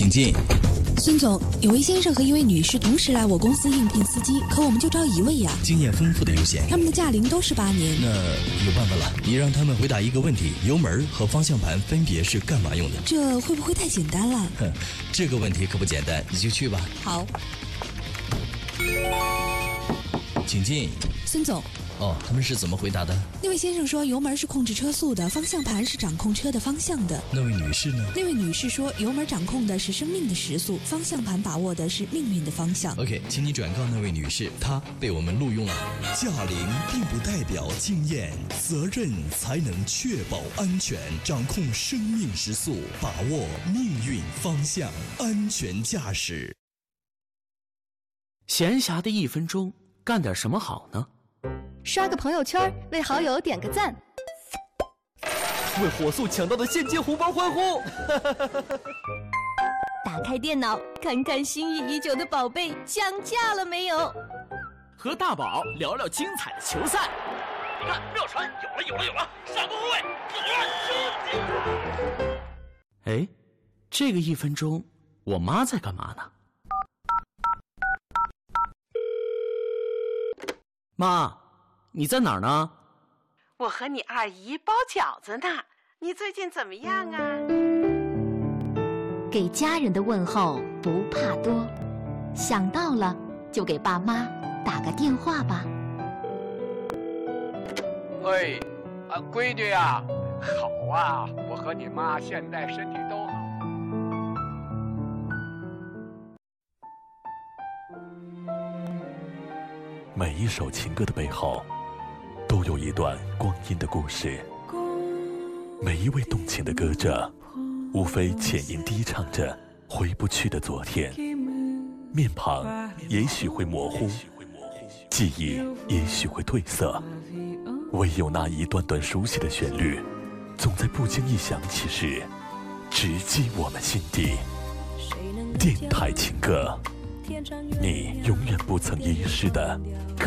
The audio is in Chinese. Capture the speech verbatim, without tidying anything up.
请进。 孙总，有位先生和一位女士同时来我公司应聘司机，可我们就招一位呀。 经验丰富的优先。 他们的驾龄都是八年。 那有办法了，你让他们回答一个问题：油门和方向盘分别是干嘛用的？ 这会不会太简单了？ 哼，这个问题可不简单，你就去吧。 好， 请进。 孙总。 哦，他们是怎么回答的？ 那位先生说油门是控制车速的，方向盘是掌控车的方向的。 那位女士呢？ 那位女士说油门掌控的是生命的时速，方向盘把握的是命运的方向。 OK， 请你转告那位女士，她被我们录用了。 驾龄并不代表经验，责任才能确保安全，掌控生命时速，把握命运方向，安全驾驶。 闲暇的一分钟，干点什么好呢？ 刷个朋友圈，为好友点个赞， 为火速抢到的现金红包欢呼。 打开电脑，看看心仪已久的宝贝降价了没有， 和大宝聊聊精彩的球赛。你看妙传有了有了有了，上后卫有了，射！ 哎，这个一分钟，我妈在干嘛呢？妈，你在哪儿呢？ 我和你二姨包饺子呢，你最近怎么样啊？ 给家人的问候不怕多，想到了就给爸妈打个电话吧。 哎，啊，闺女呀，好啊，我和你妈现在身体都好。 每一首情歌的背后，都有一段光阴的故事。每一位动情的歌者，无非浅吟低唱着回不去的昨天。面庞也许会模糊，记忆也许会褪色，唯有那一段段熟悉的旋律，总在不经意响起时，直击我们心底。电台情歌，你永远不曾遗失的歌